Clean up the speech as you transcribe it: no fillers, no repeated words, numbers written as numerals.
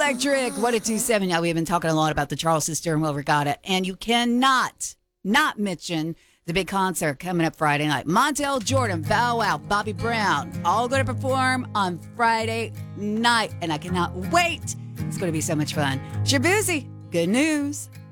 Electric 1027. Now, we have been talking a lot about the Charleston Steering Wheel Regatta, and you cannot not mention the big concert coming up Friday night. Montel Jordan, Bow Wow, Bobby Brown, all going to perform on Friday night, and I cannot wait. It's going to be so much fun. Shabuzi, good news.